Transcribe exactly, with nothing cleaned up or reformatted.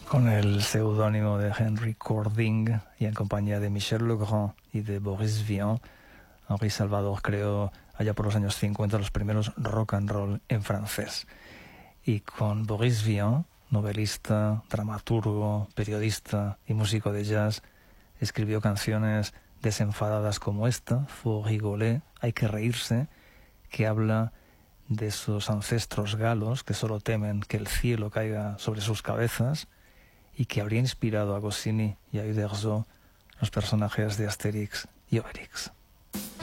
Con el seudónimo de Henry Cording y en compañía de Michel Legrand y de Boris Vian, Henri Salvador creó allá por los años cincuenta los primeros rock and roll en francés. Y con Boris Vian, novelista, dramaturgo, periodista y músico de jazz, escribió canciones desenfadadas como esta, Faut rigoler, hay que reírse, que habla de esos ancestros galos que solo temen que el cielo caiga sobre sus cabezas, y que habría inspirado a Goscinny y a Uderzo los personajes de Asterix y Obelix.